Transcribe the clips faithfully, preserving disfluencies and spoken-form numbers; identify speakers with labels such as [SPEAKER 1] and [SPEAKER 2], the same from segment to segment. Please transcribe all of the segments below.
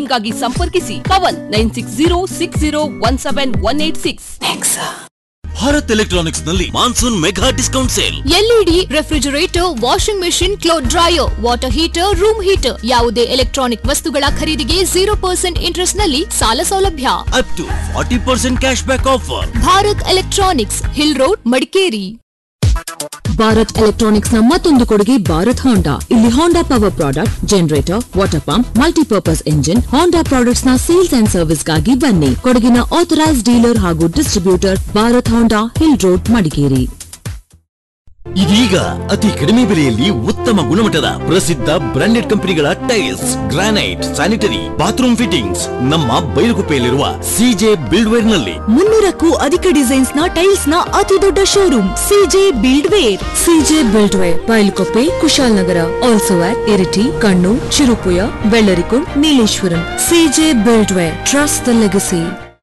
[SPEAKER 1] ಗಾಗಿ ಸಂಪರ್ಕಿಸಿ Pavan nine six zero six zero one seven one eight six.
[SPEAKER 2] Bharat electronics ನಲ್ಲಿ monsoon mega discount sale.
[SPEAKER 3] LED, refrigerator, washing machine, cloth dryer, water heater, room heater ಯಾವುದೇ electronic ವಸ್ತುಗಳ ಖರೀದಿಗೆ zero percent interest ನಲ್ಲಿ ಸಾಲ ಸೌಲಭ್ಯ.
[SPEAKER 2] Up to forty percent cash back offer.
[SPEAKER 3] Bharat electronics, hill road, Madikeri.
[SPEAKER 4] Bharat electronics ನ ಮತ್ತೊಂದು ಕೊಡುಗೆ ಭಾರತ್ ಹೋಂಡಾ. ಇಲ್ಲಿ ಹೋಂಡಾ power product, generator, water pump, multipurpose engine, ಹೋಂಡಾ ಪ್ರಾಡಕ್ಟ್ಸ್ ನ ಸೇಲ್ಸ್ ಅಂಡ್ ಸರ್ವಿಸ್ ಗಾಗಿ ಬನ್ನಿ. ಕೊಡಗಿನ ಆಥರೈಸ್ಡ್ ಡೀಲರ್ ಹಾಗೂ ಡಿಸ್ಟ್ರಿಬ್ಯೂಟರ್ ಭಾರತ್ ಹೋಂಡಾ, ಹಿಲ್ ರೋಡ್, ಮಡಿಕೇರಿ.
[SPEAKER 2] ಇದೀಗ ಅತಿ ಕಡಿಮೆ ಬೆಲೆಯಲ್ಲಿ ಉತ್ತಮ ಗುಣಮಟ್ಟದ ಪ್ರಸಿದ್ಧ ಬ್ರಾಂಡೆಡ್ ಕಂಪನಿಗಳ tiles, granite, sanitary, bathroom fittings ನಮ್ಮ ಬೈಲುಗುಪ್ಪೆಯಲ್ಲಿರುವ ಸಿಜೆ ಬಿಲ್ಡ್ವೇರ್ ನಲ್ಲಿ.
[SPEAKER 4] ಮುನ್ನೂರಕ್ಕೂ ಅಧಿಕ ಡಿಸೈನ್ಸ್ ನ ಟೈಲ್ಸ್ ನ ಅತಿ ದೊಡ್ಡ showroom CJ ಬಿಲ್ಡ್ವೇರ್. CJ ಬಿಲ್ಡ್ವೇರ್, ಬೈಲುಗುಪ್ಪೆ, Kushalnagar, also at Iritty, Kannur, Cherupuzha, Vellarikundu, Nileshwaram. CJ ಬಿಲ್ಡ್ವೇರ್, trust the legacy.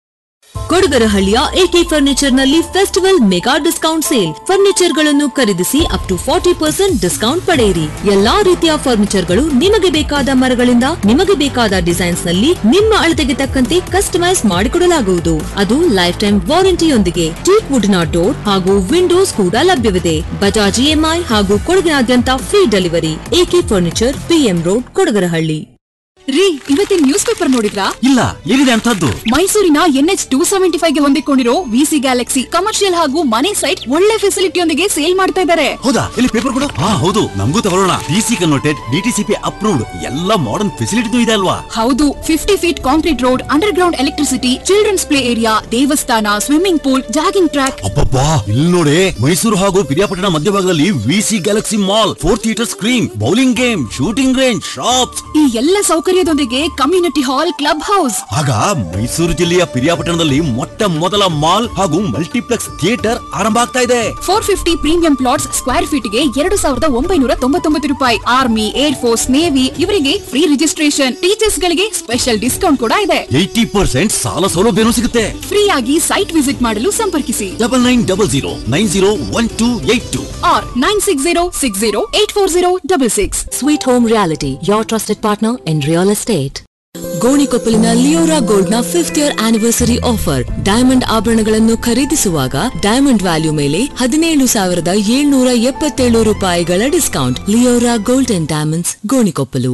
[SPEAKER 4] ಕೊಡಗರಹಳ್ಳಿಯ A K furniture ನಲ್ಲಿ festival mega discount sale. Furniture ಗಳನ್ನು ಖರೀದಿಸಿ up to forty percent discount ಪಡೆಯಿರಿ. ಎಲ್ಲಾ ರೀತಿಯ ಫರ್ನಿಚರ್ ಗಳು ನಿಮಗೆ ಬೇಕಾದ ಮರಗಳಿಂದ ನಿಮಗೆ ಬೇಕಾದ ಡಿಸೈನ್ಸ್ ನಲ್ಲಿ ನಿಮ್ಮ ಅಳತೆಗೆ ತಕ್ಕಂತೆ ಕಸ್ಟಮೈಸ್ ಮಾಡಿಕೊಡಲಾಗುವುದು. ಅದು ಲೈಫ್ ಟೈಮ್ ವಾರಂಟಿಯೊಂದಿಗೆ. ಟೀಕ್ ವುಡ್ನ ಡೋರ್ ಹಾಗೂ ವಿಂಡೋಸ್ ಕೂಡ ಲಭ್ಯವಿದೆ. ಬಜಾಜ್ ಇಎಂಐ ಹಾಗೂ ಕೊಡಗಿನಾದ್ಯಂತ free delivery. A K furniture, PM road, Kodagarahalli.
[SPEAKER 3] ರೀ, ಇವತ್ತಿನ ನ್ಯೂಸ್ ಪೇಪರ್ ನೋಡಿದ್ರಾ?
[SPEAKER 2] ಇಲ್ಲ, ಏನಿದೆ ಅಂತದ್ದು?
[SPEAKER 3] ಮೈಸೂರಿನ ಎನ್ಎಚ್ ಟೂ ಸೆವೆಂಟಿ ಫೈವ್ ಗೆ ಹೊಂದಿಕೊಂಡಿರೋ ವಿಸಿ ಗ್ಯಾಲಕ್ಸಿ ಕಮರ್ಷಿಯಲ್ ಹಾಗೂ ಮನೆ ಸೈಟ್ ಒಳ್ಳೆ ಫೆಸಿಲಿಟಿಯೊಂದಿಗೆ ಸೇಲ್ ಮಾಡ್ತಾ ಇದ್ದಾರೆ.
[SPEAKER 2] ಹೌದಾ? ಇಲ್ಲಿ ಪೇಪರ್ ಕೊಡು. ಹಾ ಹೌದು, ನಮಗೂ ತಗೊಳ್ಳೋಣ. ಡಿಸಿ ಕನ್ವರ್ಟೆಡ್, ಡಿಟಿಸಿಪಿ ಅಪ್ರೂವ್ಡ್, ಎಲ್ಲ ಮಾಡರ್ನ್ ಫೆಸಿಲಿಟಿ ಇದೆ ಅಲ್ವಾ?
[SPEAKER 3] ಹೌದು, fifty feet concrete road, under ground electricity, children's play area, ದೇವಸ್ಥಾನ, ಸ್ವಿಮ್ಮಿಂಗ್ ಪೂಲ್, ಜಾಗಿಂಗ್ ಟ್ರ್ಯಾಕ್.
[SPEAKER 2] ಅಬ್ಬಬ್ಬಾ, ಇಲ್ಲಿ ನೋಡಿ, ಮೈಸೂರು ಹಾಗೂ ಪಿರಿಯಾಪಟ್ಟಣ ಮಧ್ಯಭಾಗದಲ್ಲಿ VC Galaxy mall, four theatre screen, bowling game, shooting range, shops,
[SPEAKER 3] ಈ ಎಲ್ಲ ಸೌಕರ್ಯದೊಂದಿಗೆ ಕಮ್ಯುನಿಟಿ ಹಾಲ್, ಕ್ಲಬ್ ಹೌಸ್.
[SPEAKER 2] ಆಗ ಮೈಸೂರು ಜಿಲ್ಲೆಯ ಪಿರಿಯಾಪಟ್ಟಣದಲ್ಲಿ ಮೊಟ್ಟ ಮೊದಲ ಮಾಲ್ ಹಾಗೂ ಮಲ್ಟಿಪ್ಲೆಕ್ಸ್ ಥಿಯೇಟರ್ ಆರಂಭ ಆಗ್ತಾ ಇದೆ.
[SPEAKER 3] Four fifty premium plots square feet ಗೆ ಎರಡು ಸಾವಿರದ ಒಂಬೈನೂರ ತೊಂಬತ್ತೊಂಬತ್ತು ರೂಪಾಯಿ. ಆರ್ಮಿ, ಏರ್ ಫೋರ್ಸ್, ನೇವಿ ಇವರಿಗೆ ಫ್ರೀ ರಿಜಿಸ್ಟ್ರೇಷನ್. ಟೀಚರ್ಸ್ ಗಳಿಗೆ ಸ್ಪೆಷಲ್ ಡಿಸ್ಕೌಂಟ್ ಕೂಡ ಇದೆ.
[SPEAKER 2] ಏಟಿ ಪರ್ಸೆಂಟ್ ಸಾಲ ಸೌಲಭ್ಯನೂ ಸಿಗುತ್ತೆ.
[SPEAKER 3] ಫ್ರೀ ಆಗಿ ಸೈಟ್ ವಿಸಿಟ್ ಮಾಡಲು ಸಂಪರ್ಕಿಸಿ
[SPEAKER 2] double nine double zero nine zero one two eight two
[SPEAKER 3] R nine six zero six zero eight four zero double six.
[SPEAKER 4] Sweet home reality, your trusted partner in real estate. ಗೋಣಿಕೊಪ್ಪಲಿನ Leora gold ನ fifth year anniversary offer. Diamond ಆಭರಣಗಳನ್ನು ಖರೀದಿಸುವಾಗ diamond value ಮೇಲೆ ಹದಿನೇಳು ಸಾವಿರದ ಏಳ್ನೂರ ಎಪ್ಪತ್ತೇಳು ರೂಪಾಯಿಗಳ discount. Leora gold and diamonds, Gonikoppal.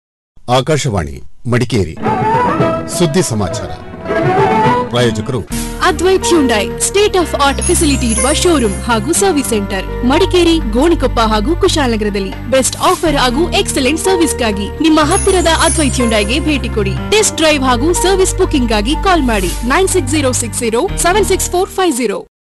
[SPEAKER 5] Akashvani Madikeri ಸುದ್ದಿ ಸಮಾಚಾರ. ಪ್ರಾಯೋಜಕರು
[SPEAKER 3] Advait Hyundai, state of art facility ಇರುವ ಶೋರೂಮ್ ಹಾಗೂ ಸರ್ವಿಸ್ ಸೆಂಟರ್, ಮಡಿಕೇರಿ, ಗೋಣಿಕೊಪ್ಪ ಹಾಗೂ ಕುಶಾಲನಗರದಲ್ಲಿ. ಬೆಸ್ಟ್ ಆಫರ್ ಹಾಗೂ ಎಕ್ಸಲೆಂಟ್ ಸರ್ವಿಸ್ಗಾಗಿ ನಿಮ್ಮ ಹತ್ತಿರದ ಅದ್ವೈತ್ ಹ್ಯುಂಡೈಗೆ ಭೇಟಿ ಕೊಡಿ. ಟೆಸ್ಟ್ ಡ್ರೈವ್ ಹಾಗೂ ಸರ್ವಿಸ್ ಬುಕಿಂಗ್ ಗಾಗಿ ಕಾಲ್ ಮಾಡಿ nine six zero six zero seven six four five zero.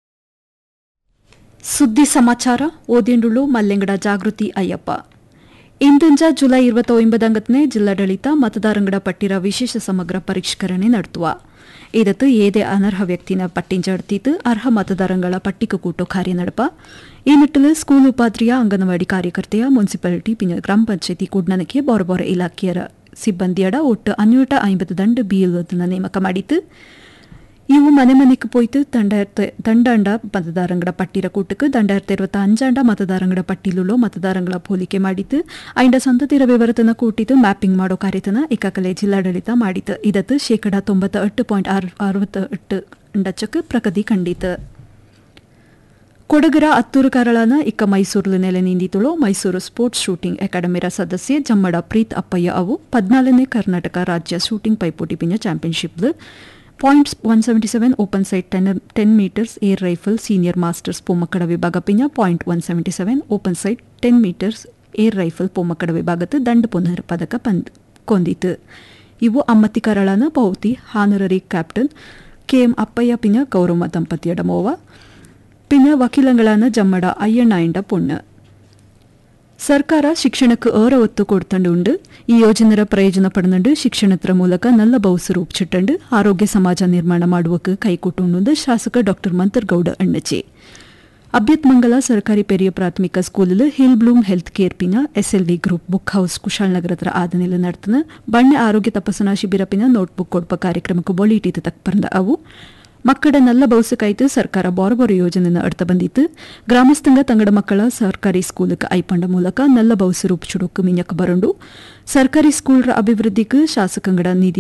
[SPEAKER 6] ಸುದ್ದಿ ಸಮಾಚಾರ ಓದಿಂಡುಳು ಮಲ್ಲೆಂಗಡ ಜಾಗೃತಿ ಅಯ್ಯಪ್ಪ. ಇಂದಂಜ ಜುಲೈ ഇരുപത്തൊമ്പതംഗത്തിനെ ಜಿಲ್ಲಾಡಳಿತ ಮತದಾರಂಗಡ ಪಟ್ಟಿರ ವಿಶೇಷ ಸಮಗ್ರ ಪರಿಷ್ಕರಣೆ ನಡೆಸುವ. ಇದತ್ತು ಏದೇ ಅನರ್ಹ ವ್ಯಕ್ತಿನ ಪಟ್ಟಿಂಜಡ್ತಿತ್ತು ಅರ್ಹ ಮತದಾರಂಗಳ ಪಟ್ಟಿಗೆ ಕೂಟೋ ಕಾರ್ಯ ನಡಪ. ಈ ನಿಟ್ಟಿನಲ್ಲಿ ಸ್ಕೂಲ್ ಉಪಾಧ್ರಿಯ, ಅಂಗನವಾಡಿ ಕಾರ್ಯಕರ್ತೆಯ, ಮುನ್ಸಿಪಾಲಿಟಿ ಪಿನ ಗ್ರಾಮ ಪಂಚಾಯತಿ ಕೂಡ್ನನಕ್ಕೆ ಬಾರ ಬಾರ ಇಲಾಖೆಯರ ಸಿಬ್ಬಂದಿಯಡ ಒಟ್ಟು ಅನ್ಯೂಟ ಐಂಬತ್ತು ದಂಡ ಬಿಎಲ್ಒದನ್ನ ನೇಮಕ ಮಾಡಿತ್ತು. ಇವು ಮನೆ ಮನೆಗೆ ಪೋಯ್ತು ತಂಡ ತಂಡಾಂಡ ಮತದಾರಂಗಡ ಪಟ್ಟಿರ ಕೂಟಕ್ಕೆ ದಂಡಾಯಿರത്തി ഇരുപത്തി അഞ്ചാಂಡ ಮತದಾರಂಗಡ ಪಟ್ಟಿಲುಳ್ಳೋ ಮತದಾರಂಗಳ ಹೋಲಿಕೆ ಮಾಡಿತ್ತು. ಐಂಡ ಸಂತತಿರ ವಿವರತನ ಕೂಟಿದ್ದು ಮ್ಯಾಪಿಂಗ್ ಮಾಡೋ ಕಾರ್ಯತನ ಈಗಾಗಲೇ ಜಿಲ್ಲಾಡಳಿತ ಮಾಡಿತ್ತು. ಇದತ್ತು ಶೇಕಡ ತೊಂಬತ್ತ ಎಟ್ಟು ಪಾಯಿಂಟ್ ಅರವತ್ತ ಎಟ್ಟು ಡಚಕ್ಕೆ ಪ್ರಗತಿ ಕಂಡಿತು. ಕೊಡಗರ ಹತ್ತೂರು ಕರಳನ ಇಕ್ಕ ಮೈಸೂರು ನೆಲೆ ನಿಂದಿತುಳು ಮೈಸೂರು ಸ್ಪೋರ್ಟ್ಸ್ ಶೂಟಿಂಗ್ ಅಕಾಡೆಮಿರ ಸದಸ್ಯೆ ಜಮ್ಮಡ ಪ್ರೀತ್ ಅಪ್ಪಯ್ಯ ಅವು ಪದ್ನಾಲ್ಕನೇ ಕರ್ನಾಟಕ ರಾಜ್ಯ ಶೂಟಿಂಗ್ ಪೈಪೋಟಿ ಪಿನ championship points one seventy seven open site ten ten metres air rifle senior masters ಪೊಮ್ಮಕ್ಕಡ ವಿಭಾಗ ಪಿನ point one seventy seven open site ten metres air rifle ಪೊಮ್ಮಕ್ಕಡ ವಿಭಾಗದ ದಂಡ ಪುನರ್ ಪದಕ ಪಂದ್ ಕೊಂದಿತು. ಇವು ಅಮ್ಮತ್ತಿ ಕರಳನ ಪೌತಿ ಹಾನರರಿ ಕ್ಯಾಪ್ಟನ್ ಕೆಎಂ ಅಪ್ಪಯ್ಯ ಪಿನ ಗೌರವ ದಂಪತಿಯಡ ಮೋವ ಪಿನ ವಕೀಲಂಗಳಾನ ಜಮ್ಮಡ ಅಯ್ಯಣ್ಣಾಯಂಡ ಪುಣ್ಯ. ಸರ್ಕಾರ ಶಿಕ್ಷಣಕ್ಕೆ ಏರ ಒತ್ತು ಕೊಡ್ತಂಡು ಈ ಯೋಜನೆಯ ಪ್ರಯೋಜನ ಪಡೆದು ಶಿಕ್ಷಣದ ಮೂಲಕ ನಲ್ಲ ಬಹುಸು ರೂಪಿಸಿಟ್ಟಂಡು ಆರೋಗ್ಯ ಸಮಾಜ ನಿರ್ಮಾಣ ಮಾಡುವಕ್ಕೆ ಕೈಕೊಟ್ಟು ಶಾಸಕ ಡಾಕ್ಟರ್ ಮಂತರ್ಗೌಡ ಅಣ್ಣಚೆ. ಅಭ್ಯತ್ಮಂಗಲ ಸರ್ಕಾರಿ ಪೆರಿಯ ಪ್ರಾಥಮಿಕ school hill Bloom health care ಪಿನ SLV group book house Kushalnagar ಆದನೆಲ್ಲ ನಡ್ತನ ಬಣ್ಣ ಆರೋಗ್ಯ ತಪಾಸಣಾ ಶಿಬಿರ ಪಿನ ನೋಟ್ಬುಕ್ ಕೊಡ್ಪ ಕಾರ್ಯಕ್ರಮಕ್ಕೆ ಬೋಳಿ ಇಟ್ಟಿತ ತಕ್ಕ ಪರಂದ ಅವು ಮಕ್ಕಳ ನಲ್ಲ ಬಹುಸಕಾಯ್ತು ಸರ್ಕಾರ ಬಾರ ಬಾರ ಯೋಜನೆಯನ್ನು ಅಡ್ತ ಬಂದಿತ್ತು. ಗ್ರಾಮಸ್ಥಂಗ ತಂಗಡ ಮಕ್ಕಳ ಸರ್ಕಾರಿ ಸ್ಕೂಲ್ಗೆ ಐಪಂಡ ಮೂಲಕ ನಲ್ಲ ಬಹುಸು ರೂಪಿಸುಡೋಕೆ ಮಿಂಜಕ್ಕೆ ಬರಂಡು ಸರ್ಕಾರಿ ಸ್ಕೂಲ್ರ ಅಭಿವೃದ್ಧಿಗೆ ಶಾಸಕಂಗಡ ನಿಧಿ